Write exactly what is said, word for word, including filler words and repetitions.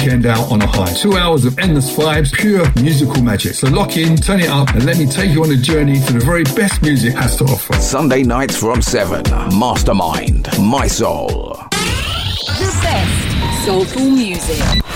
weekend out on a high. Two hours of endless vibes, pure musical magic. So lock in, turn it up, and let me take you on a journey to the very best music has to offer. Sunday nights from seven. Mastermind, My Soul. The best soulful music.